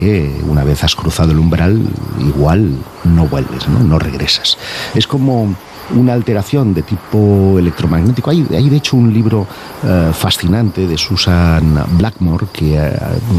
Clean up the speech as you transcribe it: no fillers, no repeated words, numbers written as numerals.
una vez has cruzado el umbral, igual no vuelves, no regresas. Es como una alteración de tipo electromagnético. Hay de hecho un libro fascinante de Susan Blackmore que